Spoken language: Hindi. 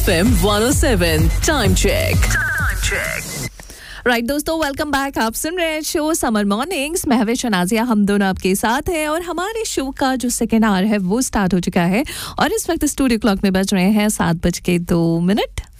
FM 107 time check. राइट दोस्तों, वेलकम बैक। आप सुन रहे हैं शो समर मॉर्निंग्स। महविश और नाजिया हम दोनों आपके साथ हैं और हमारे शो का जो सेकेंड आवर है वो स्टार्ट हो चुका है और इस वक्त स्टूडियो क्लॉक में बज रहे हैं 7:02।